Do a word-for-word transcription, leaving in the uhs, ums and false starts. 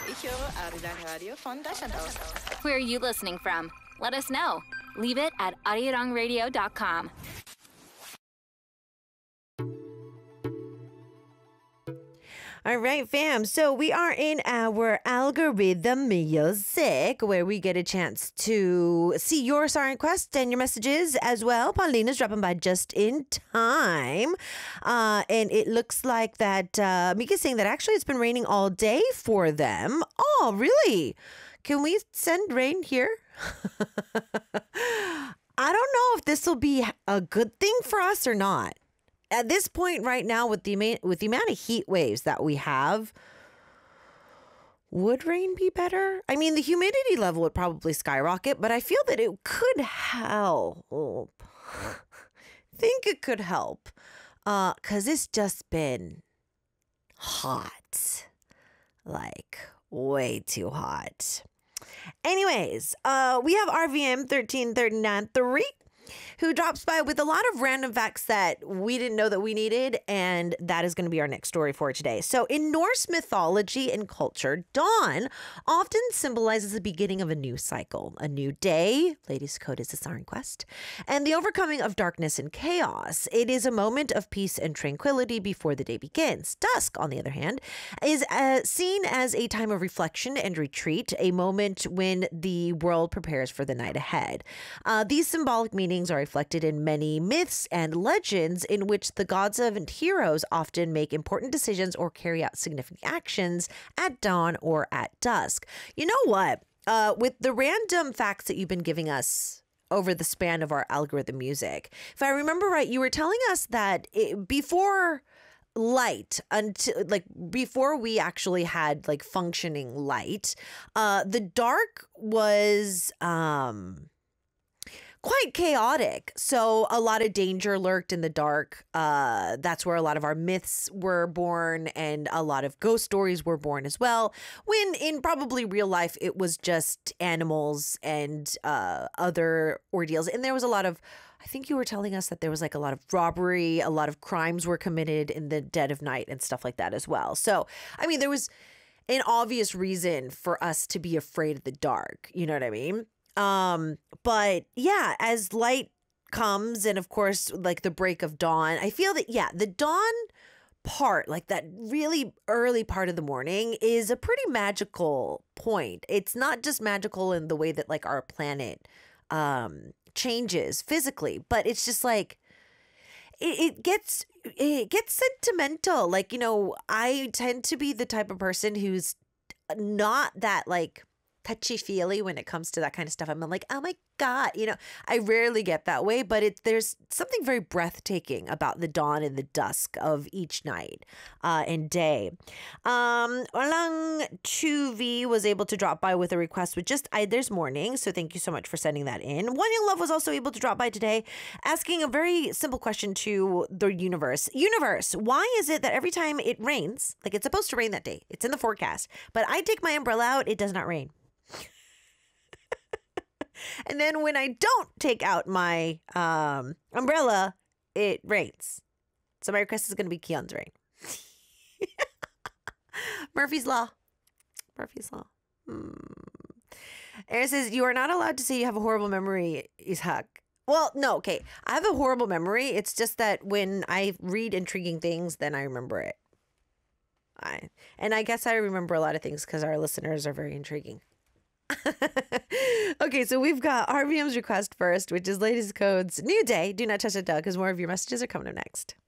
Ich höre Arirang Radio von Deutschland aus. Where are you listening from? Let us know. Leave it at arirang radio dot com. All right, fam. So we are in our algorithm music, where we get a chance to see your song requests and your messages as well. Paulina's dropping by just in time. Uh, and it looks like that uh, Mika's saying that actually it's been raining all day for them. Oh, really? Can we send rain here? I don't know if this will be a good thing for us or not. At this point right now, with the ama- with the amount of heat waves that we have, would rain be better? I mean, the humidity level would probably skyrocket, but I feel that it could help. think it could help. Uh, 'cause it's just been hot. Like, way too hot. Anyways, uh, we have R V M one three three nine three, who drops by with a lot of random facts that we didn't know that we needed, and that is going to be our next story for today. So in Norse mythology and culture, dawn often symbolizes the beginning of a new cycle, a new day. Ladies' Code is a song request, and the overcoming of darkness and chaos. It is a moment of peace and tranquility before the day begins. Dusk, on the other hand, is uh, seen as a time of reflection and retreat, a moment when the world prepares for the night ahead. Uh, these symbolic meanings are reflected in many myths and legends in which the gods and heroes often make important decisions or carry out significant actions at dawn or at dusk. You know what? Uh, with the random facts that you've been giving us over the span of our algorithm music, if I remember right, you were telling us that it, before light, until like before we actually had like functioning light, uh, the dark was um quite chaotic. So a lot of danger lurked in the dark. Uh, that's where a lot of our myths were born, and a lot of ghost stories were born as well. When in probably real life, it was just animals and uh, other ordeals. And there was a lot of, I think you were telling us that there was like a lot of robbery, a lot of crimes were committed in the dead of night and stuff like that as well. So, I mean, there was an obvious reason for us to be afraid of the dark. You know what I mean? Um, but yeah, as light comes, and of course, like the break of dawn, I feel that, yeah, the dawn part, like that really early part of the morning, is a pretty magical point. It's not just magical in the way that like our planet, um, changes physically, but it's just like, it, it gets, it gets sentimental. Like, you know, I tend to be the type of person who's not that like touchy-feely when it comes to that kind of stuff. I'm like, oh my God, you know, I rarely get that way, but it there's something very breathtaking about the dawn and the dusk of each night uh, and day. Um, Olang Chuvi was able to drop by with a request with just Either's Morning, so thank you so much for sending that in. One Young Love was also able to drop by today, asking a very simple question to the universe. Universe, why is it that every time it rains, like it's supposed to rain that day, it's in the forecast, but I take my umbrella out, it does not rain? And then when I don't take out my um, umbrella, it rains. So my request is going to be Keon's rain. Murphy's Law. Murphy's Law. Hmm. Aaron says, you are not allowed to say you have a horrible memory, Ishak. Well, no, okay. I have a horrible memory. It's just that when I read intriguing things, then I remember it. I, and I guess I remember a lot of things because our listeners are very intriguing. Okay, so we've got R V M's request first, which is Latest Code's New Day. Do not touch it, Doug, because more of your messages are coming up next.